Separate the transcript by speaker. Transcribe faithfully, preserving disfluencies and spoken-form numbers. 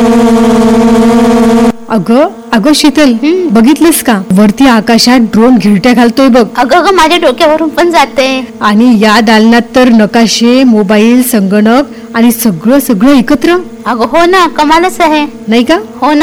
Speaker 1: अगं अगं शीतल, बघितलीस का वरती आकाशात ड्रोन घिरट्या घालतोय बघ.
Speaker 2: अगं अगं माझ्या डोक्यावरून पण जाते.
Speaker 1: आणि या दालनात तर नकाशे, मोबाईल, संगणक आणि सगळं सगळं एकत्र.
Speaker 2: अगं हो ना, कमालच आहे.
Speaker 1: नाही का?
Speaker 2: हो ना.